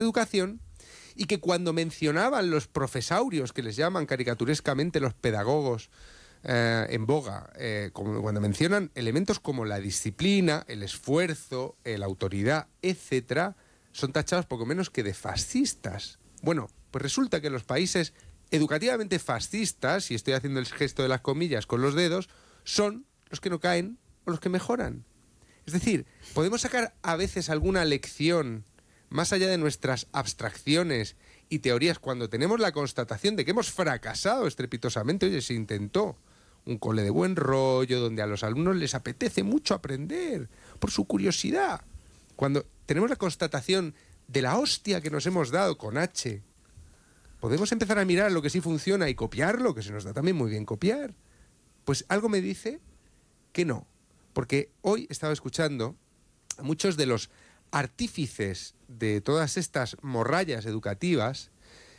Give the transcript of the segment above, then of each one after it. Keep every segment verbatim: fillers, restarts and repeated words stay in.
educación, y que cuando mencionaban los profesaurios, que les llaman caricaturescamente los pedagogos eh, en boga, eh, como cuando mencionan elementos como la disciplina, el esfuerzo, eh, la autoridad, etcétera, son tachados poco menos que de fascistas. Bueno, pues resulta que los países educativamente fascistas, y estoy haciendo el gesto de las comillas con los dedos, son los que no caen o los que mejoran. Es decir, podemos sacar a veces alguna lección más allá de nuestras abstracciones y teorías cuando tenemos la constatación de que hemos fracasado estrepitosamente. Oye, se intentó un cole de buen rollo, donde a los alumnos les apetece mucho aprender por su curiosidad. Cuando tenemos la constatación de la hostia que nos hemos dado con H, podemos empezar a mirar lo que sí funciona y copiarlo, que se nos da también muy bien copiar. Pues algo me dice que no, porque hoy he estado escuchando a muchos de los artífices de todas estas morrallas educativas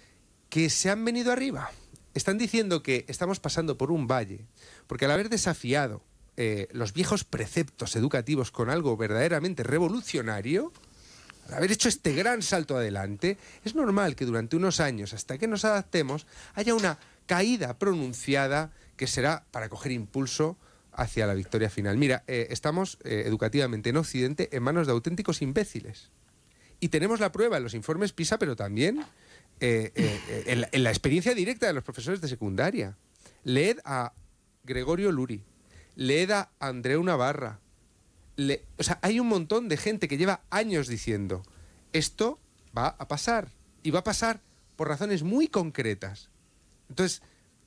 que se han venido arriba. Están diciendo que estamos pasando por un valle, porque al haber desafiado eh, los viejos preceptos educativos con algo verdaderamente revolucionario, al haber hecho este gran salto adelante, es normal que durante unos años, hasta que nos adaptemos, haya una caída pronunciada que será para coger impulso hacia la victoria final. Mira, eh, estamos eh, educativamente en Occidente en manos de auténticos imbéciles. Y tenemos la prueba en los informes PISA, pero también eh, eh, en, la, en la experiencia directa de los profesores de secundaria. Leed a Gregorio Luri, leed a Andreu Navarra. Le, o sea, hay un montón de gente que lleva años diciendo esto va a pasar, y va a pasar por razones muy concretas. Entonces,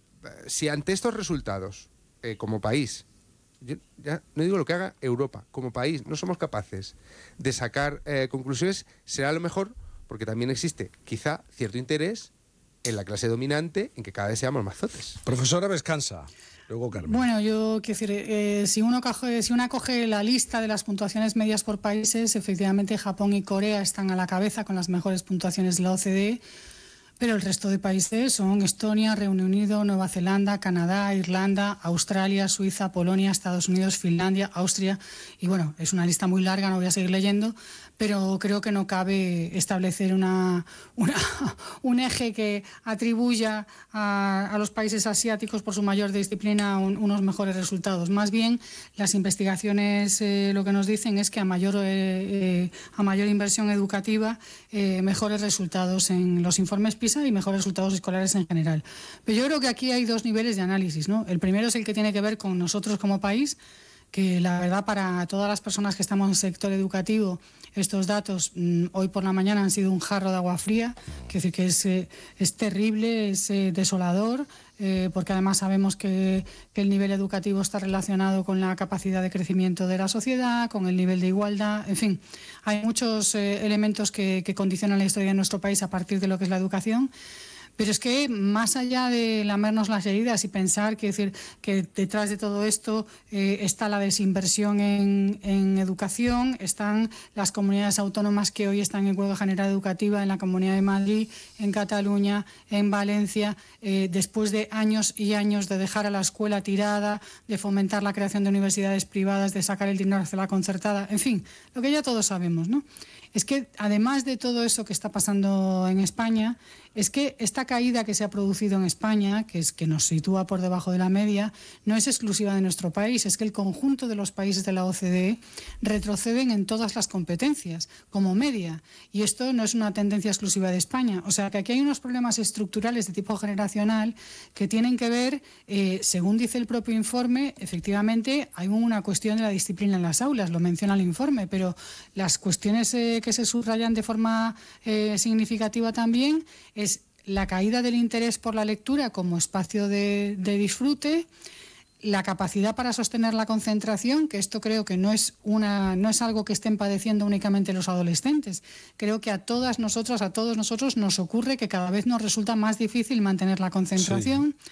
si ante estos resultados, eh, como país, yo ya no digo lo que haga Europa, como país no somos capaces de sacar eh, conclusiones, será a lo mejor porque también existe quizá cierto interés en la clase dominante en que cada vez seamos mazotes. Profesora Vescansa, luego Carmen. Bueno, yo quiero decir, eh, si uno coge, si uno coge la lista de las puntuaciones medias por países, efectivamente Japón y Corea están a la cabeza con las mejores puntuaciones de la O C D E, pero el resto de países son Estonia, Reino Unido, Nueva Zelanda, Canadá, Irlanda, Australia, Suiza, Polonia, Estados Unidos, Finlandia, Austria, y bueno, es una lista muy larga, no voy a seguir leyendo, pero creo que no cabe establecer una, una, un eje que atribuya a, a los países asiáticos por su mayor disciplina un, unos mejores resultados. Más bien, las investigaciones eh, lo que nos dicen es que a mayor, eh, eh, a mayor inversión educativa, eh, mejores resultados en los informes PISA y mejores resultados escolares en general. Pero yo creo que aquí hay dos niveles de análisis, ¿no? El primero es el que tiene que ver con nosotros como país, que la verdad para todas las personas que estamos en el sector educativo, estos datos mmm, hoy por la mañana han sido un jarro de agua fría, que decir que es, eh, es terrible, es eh, desolador, eh, porque además sabemos que, que el nivel educativo está relacionado con la capacidad de crecimiento de la sociedad, con el nivel de igualdad, en fin, hay muchos eh, elementos que, que condicionan la historia de nuestro país a partir de lo que es la educación. Pero es que más allá de lamernos las heridas y pensar que, decir, que detrás de todo esto eh, está la desinversión en, en educación, están las comunidades autónomas que hoy están en huelga general educativa, en la Comunidad de Madrid, en Cataluña, en Valencia, eh, después de años y años de dejar a la escuela tirada, de fomentar la creación de universidades privadas, de sacar el dinero hacia la concertada, en fin, lo que ya todos sabemos, ¿no? Es que además de todo eso que está pasando en España, es que esta caída que se ha producido en España, que es que nos sitúa por debajo de la media, no es exclusiva de nuestro país, es que el conjunto de los países de la O C D E retroceden en todas las competencias, como media, y esto no es una tendencia exclusiva de España. O sea que aquí hay unos problemas estructurales de tipo generacional que tienen que ver, eh, según dice el propio informe, efectivamente hay una cuestión de la disciplina en las aulas, lo menciona el informe, pero las cuestiones eh, que se subrayan de forma eh, significativa también es la caída del interés por la lectura como espacio de, de disfrute, la capacidad para sostener la concentración, que esto creo que no es una no es algo que estén padeciendo únicamente los adolescentes. Creo que a todas nosotras, a todos nosotros nos ocurre que cada vez nos resulta más difícil mantener la concentración. Sí.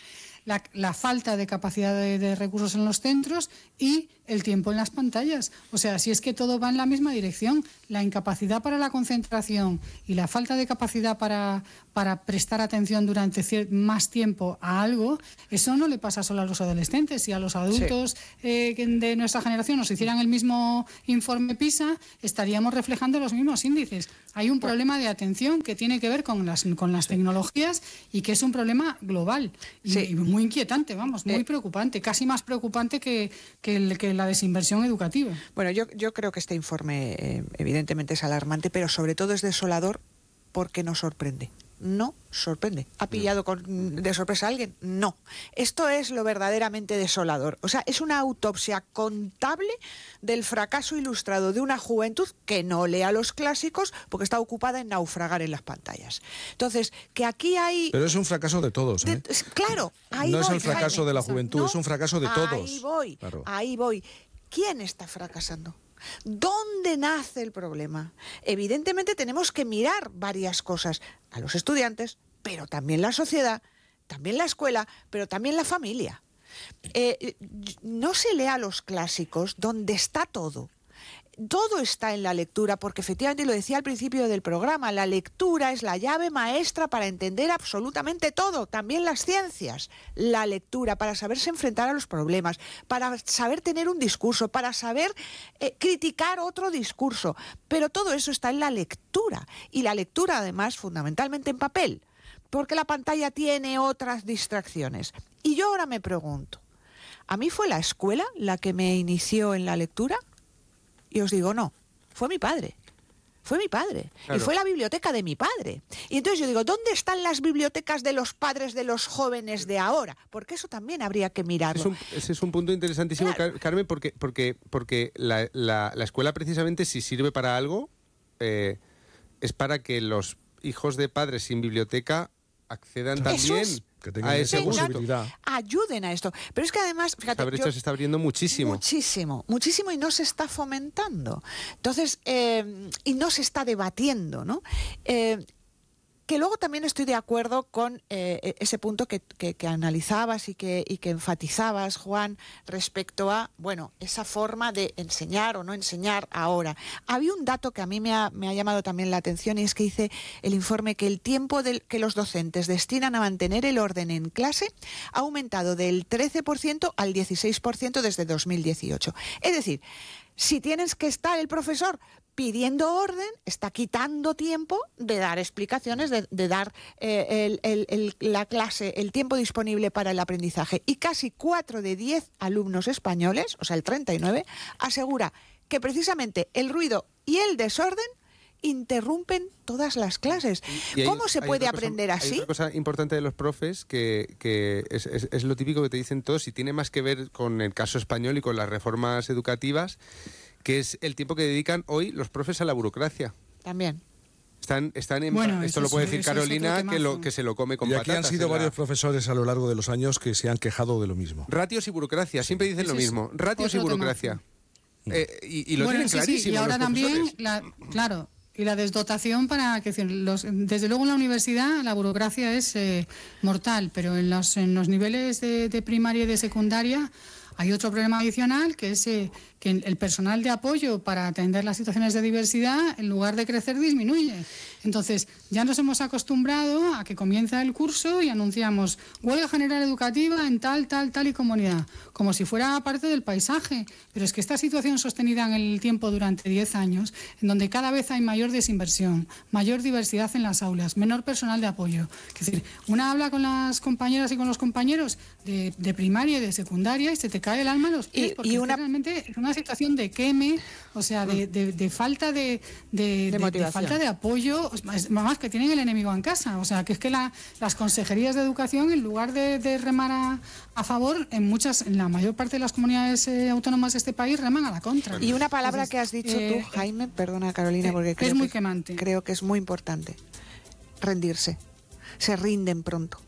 la, la falta de capacidad de, de recursos en los centros y el tiempo en las pantallas. O sea, si es que todo va en la misma dirección, la incapacidad para la concentración y la falta de capacidad para, para prestar atención durante más tiempo a algo, eso no le pasa solo a los adolescentes. Si a los adultos sí. eh, de nuestra generación nos hicieran el mismo informe PISA, estaríamos reflejando los mismos índices. Hay un problema de atención que tiene que ver con las, con las tecnologías y que es un problema global y, sí. y muy inquietante, vamos, muy eh. preocupante, casi más preocupante que, que, el, que la desinversión educativa. Bueno, yo, yo creo que este informe eh, evidentemente es alarmante, pero sobre todo es desolador porque nos sorprende. No sorprende. ¿Ha pillado con, de sorpresa a alguien? No. Esto es lo verdaderamente desolador. O sea, es una autopsia contable del fracaso ilustrado de una juventud que no lea los clásicos porque está ocupada en naufragar en las pantallas. Entonces, que aquí hay... Pero es un fracaso de todos, ¿eh? De, claro, ahí No voy, es el fracaso Jaime. de la juventud, no, es un fracaso de todos. Ahí voy, claro. ahí voy. ¿Quién está fracasando? ¿Dónde nace el problema? Evidentemente tenemos que mirar varias cosas. A los estudiantes, pero también la sociedad, también la escuela, pero también la familia. Eh, no se lea los clásicos donde está todo. Todo está en la lectura, porque efectivamente lo decía al principio del programa, la lectura es la llave maestra para entender absolutamente todo, también las ciencias. La lectura, para saberse enfrentar a los problemas, para saber tener un discurso, para saber eh, criticar otro discurso. Pero todo eso está en la lectura. Y la lectura, además, fundamentalmente en papel, porque la pantalla tiene otras distracciones. Y yo ahora me pregunto, ¿a mí fue la escuela la que me inició en la lectura? Y os digo, no, fue mi padre, fue mi padre, claro. Y fue la biblioteca de mi padre. Y entonces yo digo, ¿dónde están las bibliotecas de los padres de los jóvenes de ahora? Porque eso también habría que mirarlo. Es un, ese es un punto interesantísimo, claro. Carmen, porque, porque, porque la, la, la escuela precisamente, si sirve para algo, eh, es para que los hijos de padres sin biblioteca accedan Eso también... es. Que tengan a esa ese posibilidad. Ayuden a esto. Pero es que además, fíjate, la brecha yo, se está abriendo muchísimo. Muchísimo, muchísimo y no se está fomentando. Entonces, eh, y no se está debatiendo, ¿no? Eh, que luego también estoy de acuerdo con eh, ese punto que, que, que analizabas y que, y que enfatizabas, Juan, respecto a, bueno, esa forma de enseñar o no enseñar ahora. Había un dato que a mí me ha, me ha llamado también la atención y es que dice el informe que el tiempo del, que los docentes destinan a mantener el orden en clase ha aumentado del trece por ciento al dieciséis por ciento desde dos mil dieciocho. Es decir, si tienes que estar el profesor pidiendo orden, está quitando tiempo de dar explicaciones, de, de dar eh, el, el, el, la clase, el tiempo disponible para el aprendizaje. Y casi cuatro de diez alumnos españoles, o sea, el treinta y nueve, asegura que precisamente el ruido y el desorden interrumpen todas las clases. Hay, ¿Cómo se puede aprender cosa, así? Hay otra cosa importante de los profes que, que es, es, es lo típico que te dicen todos y tiene más que ver con el caso español y con las reformas educativas, que es el tiempo que dedican hoy los profes a la burocracia. También. Están, están en, bueno, esto lo puede es, decir Carolina, que, lo, que se lo come con y aquí patatas. han sido la... varios profesores a lo largo de los años que se han quejado de lo mismo. Ratios y burocracia, siempre dicen lo mismo. Ratios y burocracia. Eh, y, y lo bueno, tienen sí, clarísimo. Sí. Y ahora los también, la, claro, y la desdotación para que los, desde luego en la universidad la burocracia es eh, mortal, pero en los, en los niveles de, de primaria y de secundaria hay otro problema adicional, que es eh, que el personal de apoyo para atender las situaciones de diversidad, en lugar de crecer, disminuye. Entonces, ya nos hemos acostumbrado a que comienza el curso y anunciamos huelga general educativa en tal, tal, tal y comunidad, como si fuera parte del paisaje. Pero es que esta situación sostenida en el tiempo durante diez años, en donde cada vez hay mayor desinversión, mayor diversidad en las aulas, menor personal de apoyo. Es decir, una habla con las compañeras y con los compañeros de, de primaria y de secundaria y se te cae el alma a los pies, porque y una... realmente es una situación de queme, o sea, de, de, de falta de, de, de, de, de falta de apoyo, más que tienen el enemigo en casa. O sea, que es que la, las consejerías de educación, en lugar de, de remar a, a favor, en muchas, en la mayor parte de las comunidades eh, autónomas de este país reman a la contra. Y una palabra Entonces, que has dicho eh, tú, Jaime, perdona Carolina, porque creo es muy que, quemante. creo que es muy importante. Rendirse. Se rinden pronto.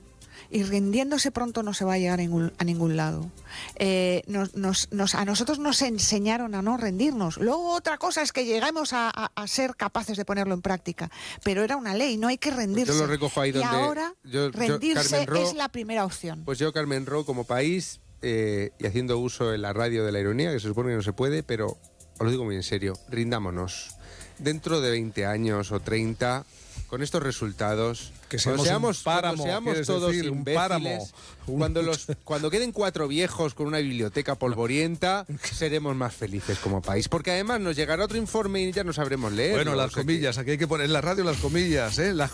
y rindiéndose pronto no se va a llegar a ningún, a ningún lado. Eh, nos, nos, nos, a nosotros nos enseñaron a no rendirnos. Luego otra cosa es que lleguemos a, a, a ser capaces de ponerlo en práctica, pero era una ley, no hay que rendirse. Yo lo recojo ahí donde... Y ahora yo, rendirse yo, Ro, es la primera opción. Pues yo, Carmen Ro, como país, eh, y haciendo uso en la radio de la ironía, que se supone que no se puede, pero os lo digo muy en serio, rindámonos. Dentro de veinte años o treinta, con estos resultados, que seamos, cuando seamos, un páramo, cuando seamos todos decir, un imbéciles, páramo, un... Cuando, los, cuando queden cuatro viejos con una biblioteca polvorienta, seremos más felices como país. Porque además nos llegará otro informe y ya no sabremos leer. Bueno, las comillas, aquí hay que poner en la radio las comillas, ¿eh? Las